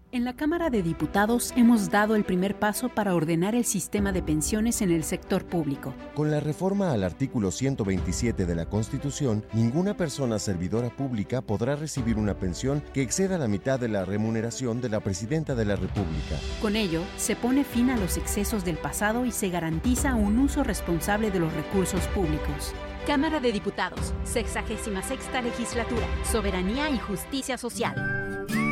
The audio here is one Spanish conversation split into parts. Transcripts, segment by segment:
En la Cámara de Diputados hemos dado el primer paso para ordenar el sistema de pensiones en el sector público. Con la reforma al artículo 127 de la Constitución, ninguna persona servidora pública podrá recibir una pensión que exceda la mitad de la remuneración de la Presidenta de la República. Con ello, se pone fin a los excesos del pasado y se garantiza un uso responsable de los recursos públicos. Cámara de Diputados, 66ª Legislatura, Soberanía y Justicia Social.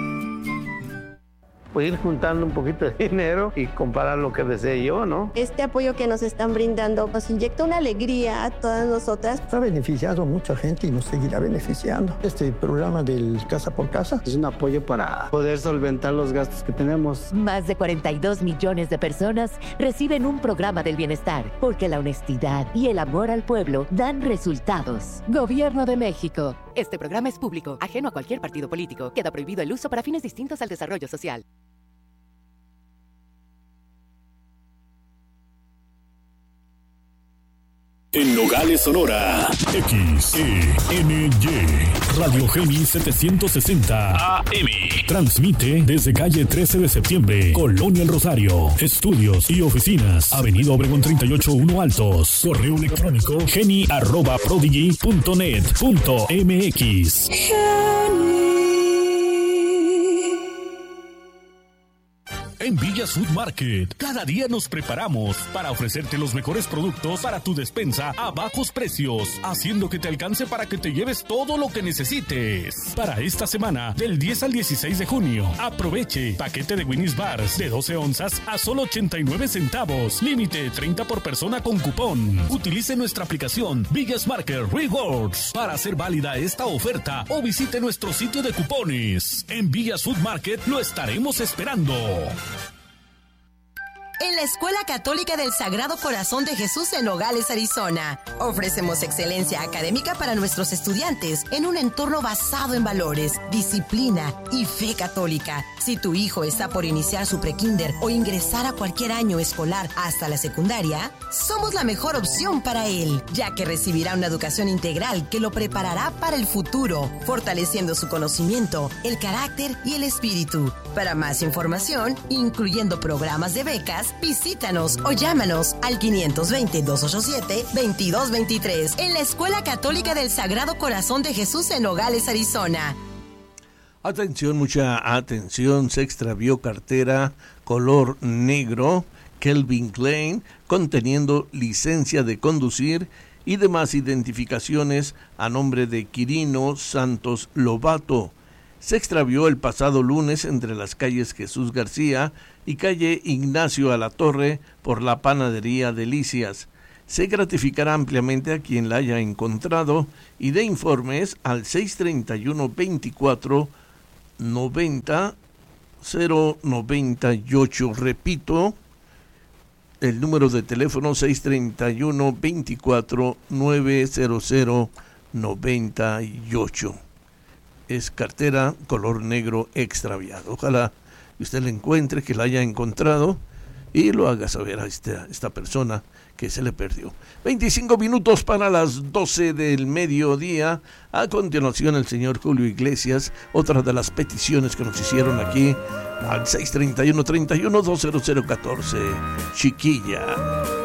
Pues ir juntando un poquito de dinero y comprar lo que desee yo, ¿no? Este apoyo que nos están brindando nos inyecta una alegría a todas nosotras. Ha beneficiado a mucha gente y nos seguirá beneficiando. Este programa del Casa por Casa es un apoyo para poder solventar los gastos que tenemos. Más de 42 millones de personas reciben un programa del bienestar, porque la honestidad y el amor al pueblo dan resultados. Gobierno de México. Este programa es público, ajeno a cualquier partido político. Queda prohibido el uso para fines distintos al desarrollo social. En Nogales, Sonora, XENY, Radio Geni 760 AM. Transmite desde calle 13 de septiembre, Colonia El Rosario. Estudios y oficinas, Avenida Obregón 38-1 Altos. Correo electrónico geni@prodigy.net.mx. En Villas Food Market, cada día nos preparamos para ofrecerte los mejores productos para tu despensa a bajos precios, haciendo que te alcance para que te lleves todo lo que necesites. Para esta semana, del 10 al 16 de junio, aproveche paquete de Winnie's Bars de 12 onzas a solo 89 centavos. Límite 30 por persona con cupón. Utilice nuestra aplicación Villas Market Rewards para hacer válida esta oferta o visite nuestro sitio de cupones. En Villas Food Market lo estaremos esperando. En la Escuela Católica del Sagrado Corazón de Jesús en Nogales, Arizona, ofrecemos excelencia académica para nuestros estudiantes en un entorno basado en valores, disciplina y fe católica. Si tu hijo está por iniciar su prekinder o ingresar a cualquier año escolar hasta la secundaria, somos la mejor opción para él, ya que recibirá una educación integral que lo preparará para el futuro, fortaleciendo su conocimiento, el carácter y el espíritu. Para más información, incluyendo programas de becas, visítanos o llámanos al 520-287-2223 en la Escuela Católica del Sagrado Corazón de Jesús en Nogales, Arizona. Atención, mucha atención, se extravió cartera color negro Kelvin Klein conteniendo licencia de conducir y demás identificaciones a nombre de Quirino Santos Lobato. Se extravió el pasado lunes entre las calles Jesús García y calle Ignacio Alatorre por la panadería Delicias. Se gratificará ampliamente a quien la haya encontrado y dé informes al 631-24-90-098. Repito, el número de teléfono 631-24-900-98. Es cartera color negro extraviado. Ojalá usted la encuentre, que la haya encontrado y lo haga saber a esta persona que se le perdió. 25 minutos para las 12 del mediodía. A continuación, el señor Julio Iglesias, otra de las peticiones que nos hicieron aquí al 631-31-20014. Chiquilla.